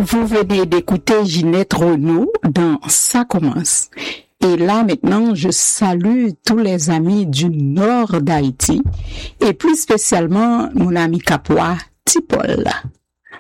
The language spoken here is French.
Vous venez d'écouter Ginette Renaud dans Ça commence. Et là, maintenant, je salue tous les amis du nord d'Haïti et plus spécialement mon ami Capois, Tipol.